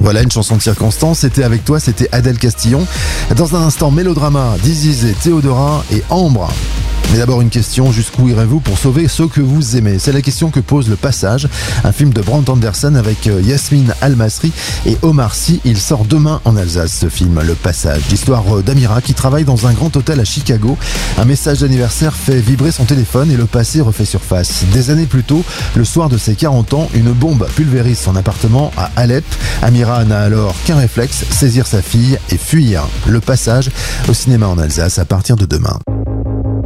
Voilà une chanson de circonstance, c'était avec toi, c'était Adèle Castillon. Dans un instant, mélodrama, Diziz et Théodora et Ambre. Mais d'abord une question, jusqu'où irez-vous pour sauver ceux que vous aimez? C'est la question que pose Le Passage, un film de Brent Anderson avec Yasmine Al-Masri et Omar Sy. Il sort demain en Alsace, ce film, Le Passage. L'histoire d'Amira qui travaille dans un grand hôtel à Chicago. Un message d'anniversaire fait vibrer son téléphone et le passé refait surface. Des années plus tôt, le soir de ses 40 ans, une bombe pulvérise son appartement à Alep. Amira n'a alors qu'un réflexe, saisir sa fille et fuir. Le Passage au cinéma en Alsace à partir de demain.